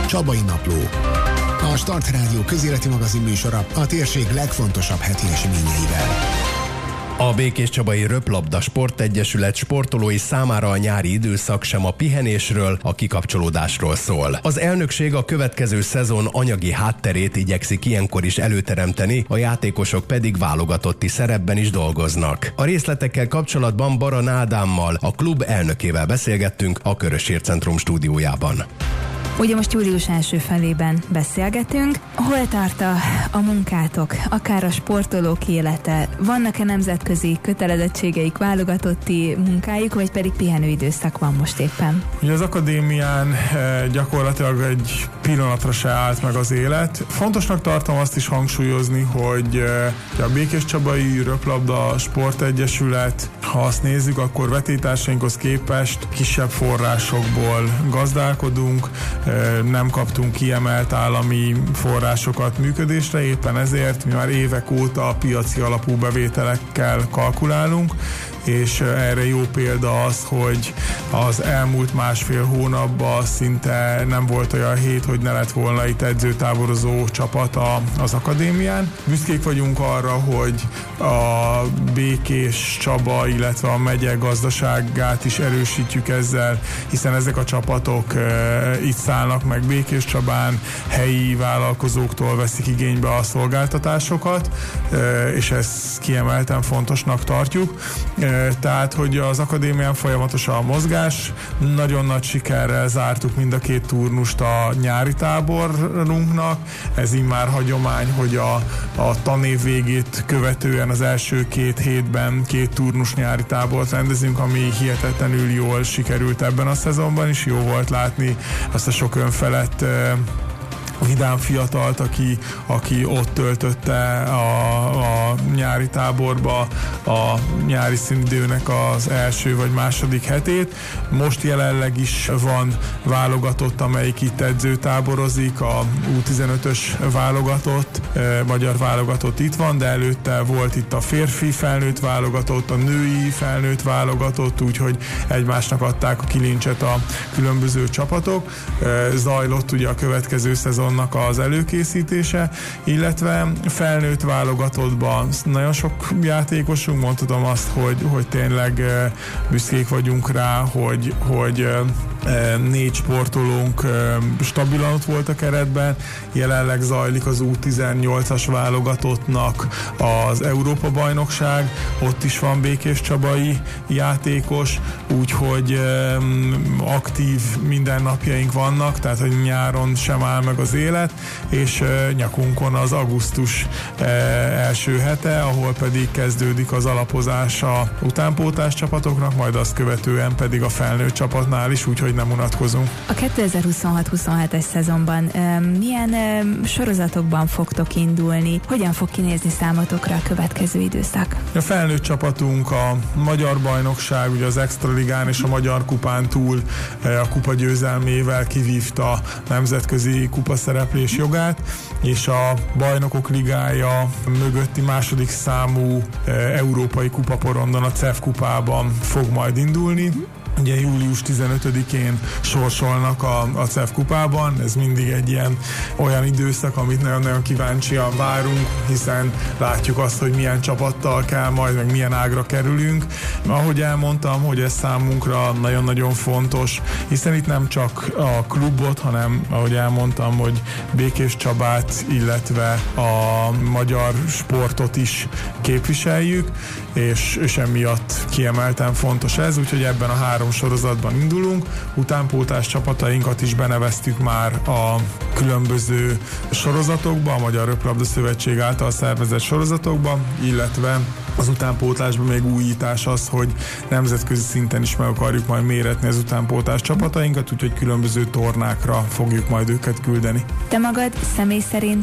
Csabai Napló. A Start Rádió közéleti magazin műsora a térség legfontosabb heti eseményeivel. A Békéscsabai Röplabda Sportegyesület sportolói számára a nyári időszak sem a pihenésről, a kikapcsolódásról szól. Az elnökség a következő szezon anyagi hátterét igyekszik ilyenkor is előteremteni, a játékosok pedig válogatotti szerepben is dolgoznak. A részletekkel kapcsolatban Baran Ádámmal, a klub elnökével beszélgettünk a Körös Ércentrum stúdiójában. Ugye most július első felében beszélgetünk. Hol tart a munkátok, akár a sportolók élete? Vannak-e nemzetközi kötelezettségeik, válogatotti munkájuk, vagy pedig pihenőidőszak van most éppen? Ugye az akadémián gyakorlatilag egy pillanatra se állt meg az élet. Fontosnak tartom azt is hangsúlyozni, hogy a Békéscsabai Röplabda Sportegyesület, ha azt nézzük, akkor vetélytársainkhoz képest kisebb forrásokból gazdálkodunk, nem kaptunk kiemelt állami forrásokat működésre, éppen ezért mi már évek óta piaci alapú bevételekkel kalkulálunk, és erre jó példa az, hogy az elmúlt másfél hónapban szinte nem volt olyan hét, hogy ne lett volna itt edzőtáborozó csapat az akadémián. Büszkék vagyunk arra, hogy a Békéscsaba, illetve a megye gazdaságát is erősítjük ezzel, hiszen ezek a csapatok itt szállnak meg Békéscsabán, helyi vállalkozóktól veszik igénybe a szolgáltatásokat, és ezt kiemelten fontosnak tartjuk. Tehát, hogy az akadémián folyamatos a mozgás, nagyon nagy sikerrel zártuk mind a két turnust a nyári táborunknak, ez immár hagyomány, hogy a tanév végét követően az első 2 hétben 2 turnus nyári tábort rendezünk, ami hihetetlenül jól sikerült ebben a szezonban is. Jó volt látni azt a sok önfelett vidám fiatalt, aki ott töltötte a nyári táborba a nyári szünidőnek az első vagy második hetét. Most jelenleg is van válogatott, amelyik itt edzőtáborozik, a U15-ös válogatott, magyar válogatott itt van, de előtte volt itt a férfi felnőtt válogatott, a női felnőtt válogatott, úgyhogy egymásnak adták a kilincset a különböző csapatok. Zajlott ugye a következő szezonnak az előkészítése, illetve felnőtt válogatottban nagyon sok játékosunk, mondhatom azt, hogy tényleg büszkék vagyunk rá, hogy 4 sportolónk stabilan ott volt a keretben. Jelenleg zajlik az U18-as válogatottnak az Európa-bajnokság, ott is van békéscsabai játékos, úgyhogy aktív mindennapjaink vannak, tehát hogy nyáron sem áll meg az élet, és nyakunkon az augusztus első hete, ahol pedig kezdődik az alapozása utánpótlás csapatoknak, majd azt követően pedig a felnőtt csapatnál is, úgyhogy nem unatkozunk. A 2026-27-es szezonban milyen sorozatokban fogtok indulni? Hogyan fog kinézni számotokra a következő időszak? A felnőtt csapatunk a Magyar Bajnokság, ugye az Extraligán és a Magyar Kupán túl a kupa győzelmével kivívta nemzetközi kupaszereplés jogát, és a Bajnokok Ligája mögötti második számú európai kupaporondon, a CEF kupában fog majd indulni. Ugye július 15-én sorsolnak a CEF kupában, ez mindig egy olyan időszak, amit nagyon-nagyon kíváncsian várunk, hiszen látjuk azt, hogy milyen csapattal kell majd, meg milyen ágra kerülünk. Ahogy elmondtam, hogy ez számunkra nagyon-nagyon fontos, hiszen itt nem csak a klubot, hanem ahogy elmondtam, hogy Békéscsabát, illetve a magyar sportot is képviseljük, és emiatt kiemelten fontos ez, úgyhogy ebben a 3 sorozatban indulunk. Utánpótlás csapatainkat is beneveztük már a különböző sorozatokba, a Magyar Röplabda Szövetség által szervezett sorozatokba, illetve az utánpótlásban még újítás az, hogy nemzetközi szinten is meg akarjuk majd méretni az utánpótlás csapatainkat, úgyhogy különböző tornákra fogjuk majd őket küldeni. Te magad személy szerint